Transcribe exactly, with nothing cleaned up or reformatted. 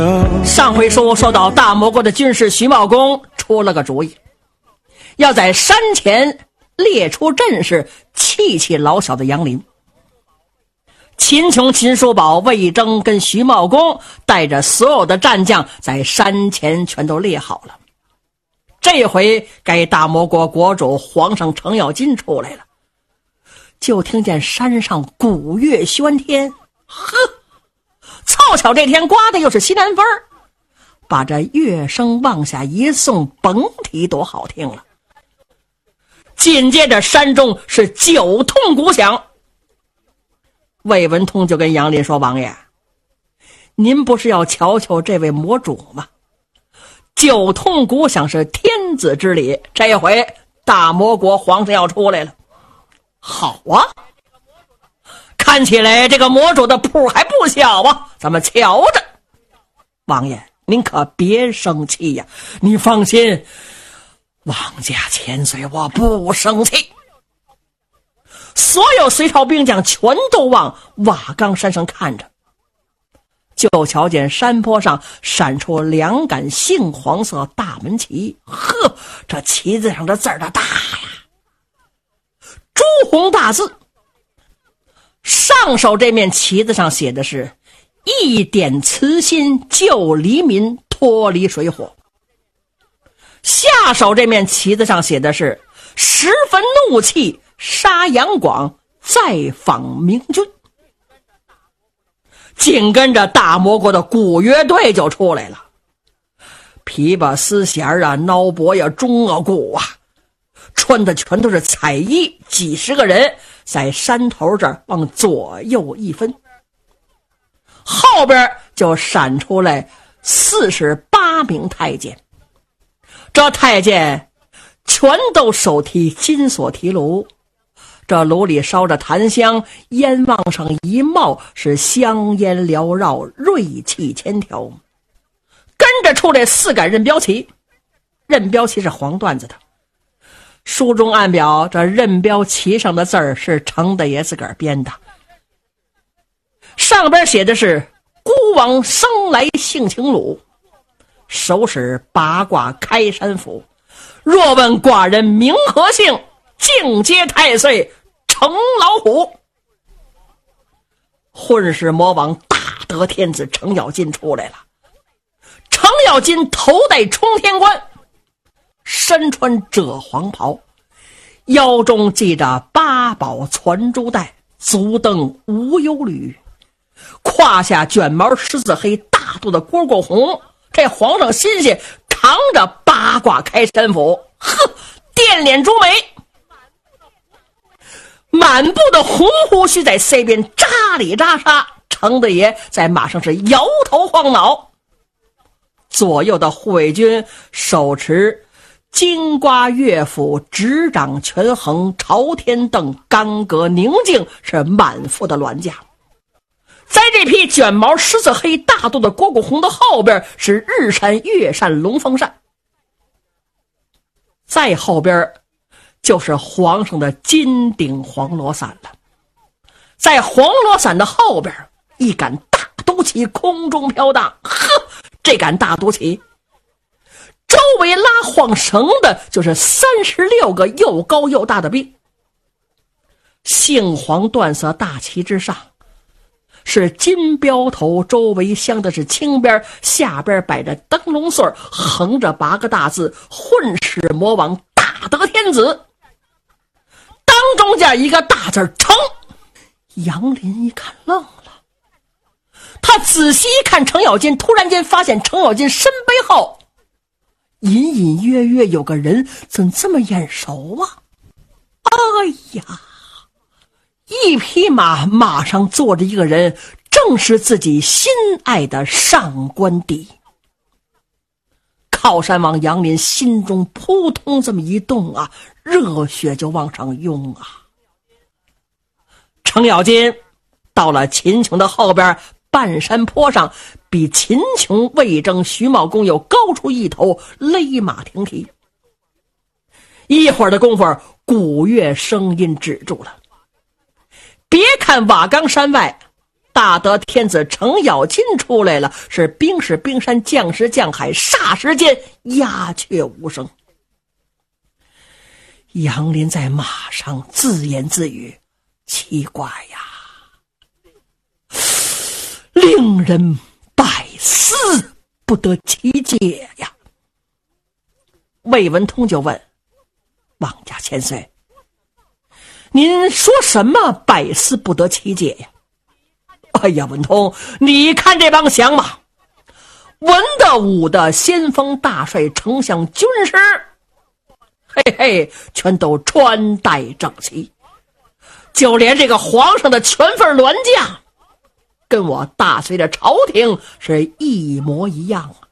上回书说到大魔国的军师徐茂公出了个主意，要在山前列出阵势，气气老小的杨林。秦琼、秦叔宝、魏征跟徐茂公带着所有的战将在山前全都列好了。这回该大魔国国主皇上程咬金出来了，就听见山上鼓乐喧天，呵，凑巧这天刮的又是西南风，把这乐声往下一送，甭提多好听了。紧接着山中是九痛鼓响。魏文通就跟杨林说，王爷，您不是要瞧瞧这位魔主吗？九痛鼓响是天子之礼，这回大魔国皇上要出来了。好啊，看起来这个魔主的谱还不小啊，咱们瞧着。王爷您可别生气呀，你放心，王家千岁我不生气。所有隋朝兵将全都往瓦岗山上看着，就瞧见山坡上闪出两杆杏黄色大门旗，呵，这旗子上的字儿的大呀，朱红大字。上手这面旗子上写的是一点慈心救黎民脱离水火，下手这面旗子上写的是十分怒气杀杨广再访明君。紧跟着大魔国的鼓乐队就出来了，琵琶丝弦啊，孬钹呀，钟啊，鼓啊，穿的全都是彩衣，几十个人在山头这儿往左右一分，后边就闪出来四十八名太监。这太监全都手提金锁提炉，这炉里烧着檀香，烟往上一冒，是香烟缭绕，锐气千条。跟着出来四杆任标旗，任标旗是黄缎子的，书中暗表这任标旗上的字儿是程大爷自个儿编的，上边写的是孤王生来性情鲁，手使八卦开山斧，若问寡人名何姓，尽皆太岁程老虎。混世魔王大德天子程咬金出来了，程咬金头戴冲天冠，身穿赭黄袍，腰中系着八宝攒珠带，足蹬无忧履，胯下卷毛狮子黑大肚的蝈蝈红，这皇上心血扛着八卦开山斧，呵，电脸朱眉，满布的红胡须在腮边扎里扎沙，程大爷在马上是摇头晃脑。左右的护卫军手持金瓜乐斧，执掌权衡，朝天凳，干戈宁静，是满腹的銮驾。在这匹卷毛狮子黑大肚的蝈蝈红的后边是日扇月扇龙凤扇，再后边就是皇上的金顶黄罗伞了。在黄罗伞的后边一杆大都旗空中飘荡，呵，这杆大都旗周围拉晃绳的就是三十六个又高又大的兵。杏黄缎色大旗之上是金标头，周围镶的是青边，下边摆着灯笼穗，横着八个大字混世魔王大德天子，当中间一个大字程。杨林一看愣了，他仔细一看程咬金，突然间发现程咬金身背后隐隐约约有个人，怎这么眼熟啊？哎呀，一匹马，马上坐着一个人，正是自己心爱的上官迪。靠山王杨林心中扑通这么一动啊，热血就往上涌啊。程咬金到了秦琼的后边半山坡上，比秦琼、魏征、徐茂公又高出一头，勒马停蹄。一会儿的功夫，鼓乐声音止住了。别看瓦岗山外大德天子程咬金出来了，是兵是冰山，将是将海，霎时间鸦雀无声。杨林在马上自言自语：奇怪呀，令人百思不得其解呀。魏文通就问：王家千岁，您说什么百思不得其解呀？哎呀，文通，你看这帮降马，文的武的先锋大帅丞相军师，嘿嘿，全都穿戴整齐，就连这个皇上的全份銮驾跟我大隋的朝廷是一模一样啊。